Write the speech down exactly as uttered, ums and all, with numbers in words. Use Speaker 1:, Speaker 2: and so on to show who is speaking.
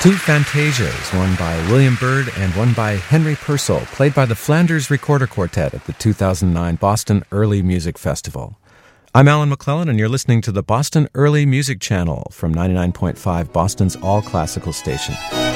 Speaker 1: Two Fantasias, one by William Byrd and one by Henry Purcell, played by the Flanders Recorder Quartet at the two thousand nine Boston Early Music Festival. I'm Alan McClellan, and you're listening to the Boston Early Music Channel from ninety-nine point five, Boston's all-classical station.